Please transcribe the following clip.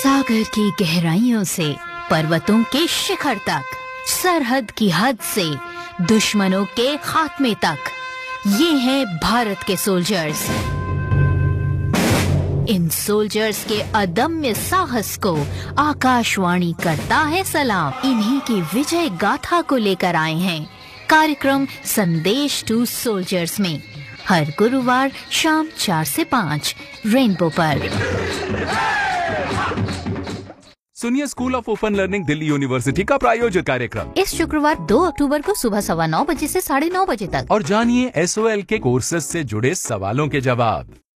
सागर की गहराइयों से पर्वतों के शिखर तक, सरहद की हद से दुश्मनों के खात्मे तक, ये हैं भारत के सोल्जर्स। इन सोल्जर्स के अदम्य साहस को आकाशवाणी करता है सलाम। इन्हीं की विजय गाथा को लेकर आए हैं कार्यक्रम संदेश टू सोल्जर्स में, हर गुरुवार शाम 4 से 5 रेनबो पर। सुनिए school of open learning Delhi university का प्रायोजित कार्यक्रम इस शुक्रवार 2 अक्टूबर को सुबह 9:15 बजे से 9:30 बजे तक। और जानिए SOL के कोर्सेज से जुड़े सवालों के जवाब।